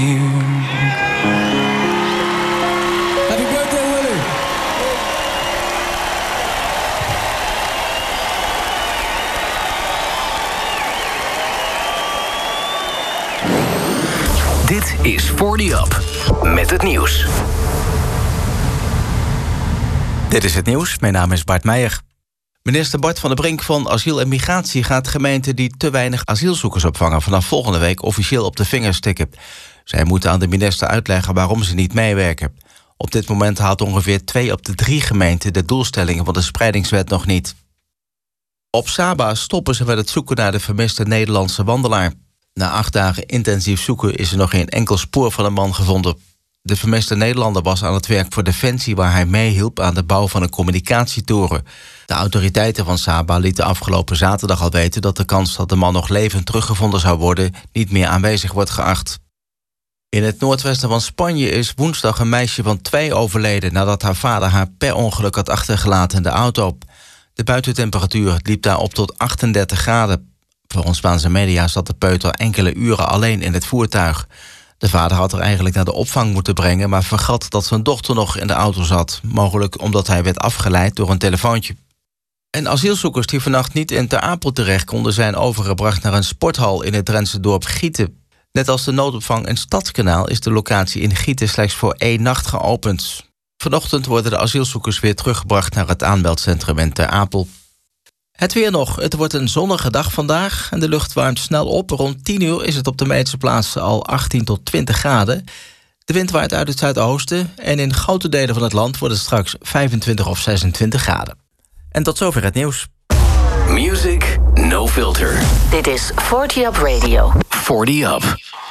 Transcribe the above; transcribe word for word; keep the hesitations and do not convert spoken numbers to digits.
Happy birthday, Willie. Dit is forty Up met het nieuws. Dit is het nieuws. Mijn naam is Bart Meijer. Minister Bart van der Brink van Asiel en Migratie gaat gemeenten die te weinig asielzoekers opvangen vanaf volgende week officieel op de vingers tikken. Zij moeten aan de minister uitleggen waarom ze niet meewerken. Op dit moment haalt ongeveer twee op de drie gemeenten de doelstellingen van de spreidingswet nog niet. Op Saba stoppen ze met het zoeken naar de vermiste Nederlandse wandelaar. Na acht dagen intensief zoeken is er nog geen enkel spoor van een man gevonden. De vermiste Nederlander was aan het werk voor Defensie, waar hij meehielp aan de bouw van een communicatietoren. De autoriteiten van Saba lieten afgelopen zaterdag al weten dat de kans dat de man nog levend teruggevonden zou worden niet meer aanwezig wordt geacht. In het noordwesten van Spanje is woensdag een meisje van twee overleden nadat haar vader haar per ongeluk had achtergelaten in de auto. De buitentemperatuur liep daar op tot achtendertig graden. Volgens Spaanse media zat de peuter enkele uren alleen in het voertuig. De vader had er eigenlijk naar de opvang moeten brengen, maar vergat dat zijn dochter nog in de auto zat. Mogelijk omdat hij werd afgeleid door een telefoontje. En asielzoekers die vannacht niet in Ter Apel terecht konden zijn overgebracht naar een sporthal in het Drentse dorp Gieten. Net als de noodopvang in Stadskanaal is de locatie in Gieten slechts voor één nacht geopend. Vanochtend worden de asielzoekers weer teruggebracht naar het aanmeldcentrum in Ter Apel. Het weer nog. Het wordt een zonnige dag vandaag en de lucht warmt snel op. Rond tien uur is het op de meeste plaatsen al achttien tot twintig graden. De wind waait uit het zuidoosten en in grote delen van het land wordt het straks vijfentwintig of zesentwintig graden. En tot zover het nieuws. Music No Filter. Dit is forty Up Radio. forty Up.